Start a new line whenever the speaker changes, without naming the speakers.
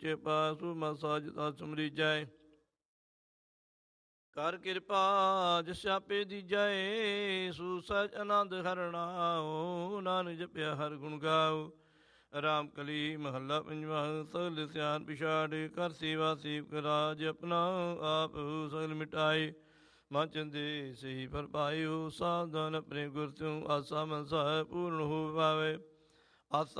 ਸੋਚੇ ਪਾਸੁ ਮਨ ਸਾਜਤਾ ਸਮਰੀਜੈ। ਕਰ ਕਿਰਪਾ ਜਿਸ ਆਪੇ ਦੀਜੈ, ਸੂ ਸਹਿਜ ਆਨੰਦ ਹਰਣਾਉ। ਨਾਨਕ ਜਪਿਆ ਹਰਿ ਗੁਣ ਗਾਉ। ਰਾਮ ਕਲੀ ਮਹੱਲਾ ਪੰਜਵਾ। ਸਗਲ ਸਿਆਨ ਪਿਛਾੜ ਕਰ ਸੇਵਾ ਸੇਵਕ ਰਾਜ ਆਪਣਾ, ਆਪ ਸਗਲ ਮਿਟਾਏ ਮਨ ਚੰਦੇ ਸਹੀ ਫਲ ਪਾਇਓ। ਸਾਵਧਾਨ ਆਪਣੇ ਗੁਰ ਤਿਉ ਆਸਾ ਮਨਸਾ ਪੂਰਨ ਹੋ ਪਾਵੇ। ਆਸਾ